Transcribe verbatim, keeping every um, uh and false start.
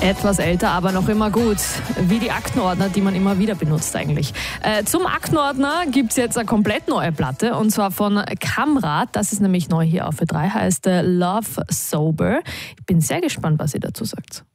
Etwas älter, aber noch immer gut. Wie die Aktenordner, die man immer wieder benutzt eigentlich. Äh, zum Aktenordner gibt es jetzt eine komplett neue Platte und zwar von Kamrat. Das ist nämlich neu hier auf Ö drei, heißt äh, Love Sober. Ich bin sehr gespannt, was ihr dazu sagt.